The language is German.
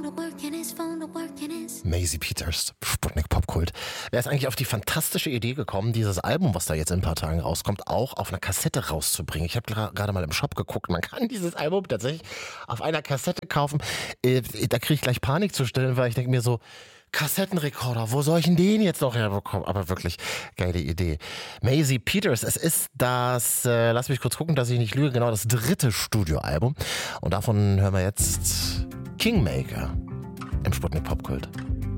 Maisie Peters, Sputnik Popkult. Wer ist eigentlich auf die fantastische Idee gekommen, dieses Album, was da jetzt in ein paar Tagen rauskommt, auch auf einer Kassette rauszubringen? Ich habe gerade mal im Shop geguckt, man kann dieses Album tatsächlich auf einer Kassette kaufen. Da kriege ich gleich Panik zu stellen, weil ich denke mir so, Kassettenrekorder, wo soll ich denn den jetzt noch herbekommen? Aber wirklich geile Idee. Maisie Peters, es ist das, lass mich kurz gucken, dass ich nicht lüge, genau das 3. Studioalbum. Und davon hören wir jetzt Kingmaker im Sputnik Popkult.